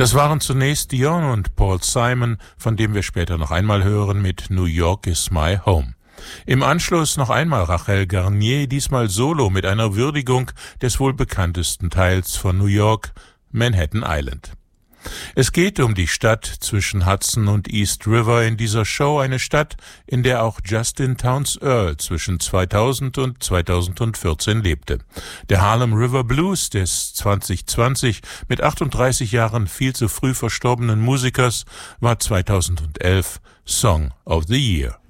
Das waren zunächst Dion und Paul Simon, von dem wir später noch einmal hören mit New York is my home. Im Anschluss noch einmal Rachel Garnier, diesmal solo mit einer Würdigung des wohl bekanntesten Teils von New York, Manhattan Island. Es geht um die Stadt zwischen Hudson und East River in dieser Show, eine Stadt, in der auch Justin Townes Earle zwischen 2000 und 2014 lebte. Der Harlem River Blues des 2020 mit 38 Jahren viel zu früh verstorbenen Musikers war 2011 Song of the Year.